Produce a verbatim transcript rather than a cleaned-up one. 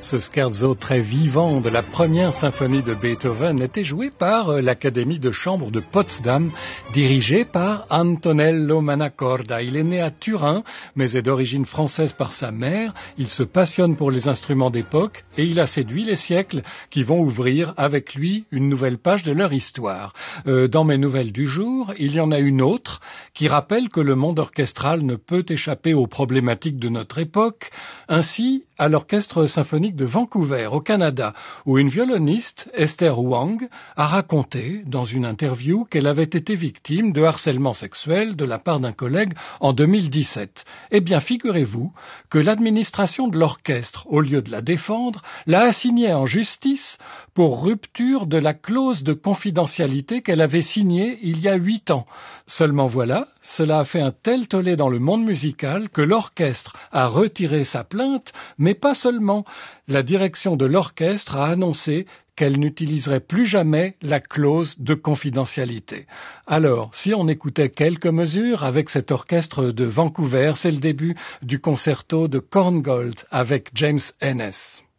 Ce scherzo très vivant de la première symphonie de Beethoven était joué par l'Académie de chambre de Potsdam, dirigée par Antonello Manacorda. Il est né à Turin, mais est d'origine française par sa mère. Il se passionne pour les instruments d'époque et il a séduit les siècles qui vont ouvrir avec lui une nouvelle page de leur histoire. Euh, dans mes nouvelles du jour, il y en a une autre qui rappelle que le monde orchestral ne peut échapper aux problématiques de notre époque. Ainsi, à l'Orchestre symphonique de Vancouver, au Canada, où une violoniste, Esther Wang, a raconté, dans une interview, qu'elle avait été victime de harcèlement sexuel de la part d'un collègue en deux mille dix-sept. Eh bien, figurez-vous que l'administration de l'orchestre, au lieu de la défendre, l'a assignée en justice pour rupture de la clause de confidentialité qu'elle avait signée il y a huit ans. Seulement voilà, cela a fait un tel tollé dans le monde musical que l'orchestre a retiré sa plainte, mais pas seulement. La direction de l'orchestre a annoncé qu'elle n'utiliserait plus jamais la clause de confidentialité. Alors, si on écoutait quelques mesures avec cet orchestre de Vancouver, c'est le début du concerto de Korngold avec James Ennis.